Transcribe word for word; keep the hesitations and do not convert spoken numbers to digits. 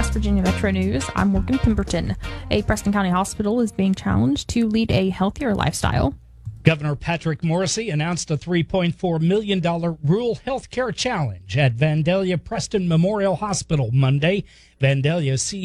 West Virginia Metro News, I'm Morgan Pemberton. A Preston County hospital is being challenged to lead a healthier lifestyle. Governor Patrick Morrisey announced a three point four million dollars rural health care challenge at Vandalia Preston Memorial Hospital Monday. Vandalia C E O